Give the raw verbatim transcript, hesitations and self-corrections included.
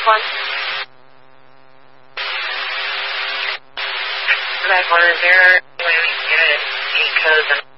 one. Five one, is there a way we can get any codes and